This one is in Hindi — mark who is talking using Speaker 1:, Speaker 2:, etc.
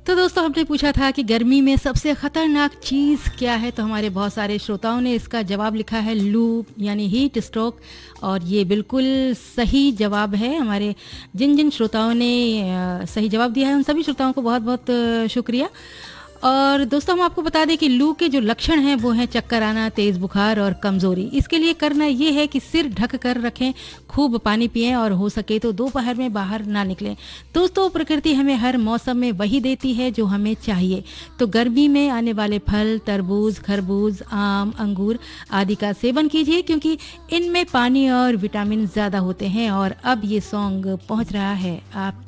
Speaker 1: तो दोस्तों हमने पूछा था कि गर्मी में सबसे खतरनाक चीज़ क्या है, तो हमारे बहुत सारे श्रोताओं ने इसका जवाब लिखा है लू यानी हीट स्ट्रोक। और ये बिल्कुल सही जवाब है। हमारे जिन जिन श्रोताओं ने सही जवाब दिया है उन सभी श्रोताओं को बहुत बहुत शुक्रिया। और दोस्तों हम आपको बता दें कि लू के जो लक्षण हैं वो हैं चक्कर आना, तेज़ बुखार और कमज़ोरी। इसके लिए करना ये है कि सिर ढक कर रखें, खूब पानी पिएं और हो सके तो दोपहर में बाहर ना निकलें। दोस्तों प्रकृति हमें हर मौसम में वही देती है जो हमें चाहिए। तो गर्मी में आने वाले फल तरबूज, खरबूज, आम, अंगूर आदि का सेवन कीजिए क्योंकि इनमें पानी और विटामिन ज़्यादा होते हैं। और अब ये सॉन्ग पहुँच रहा है आप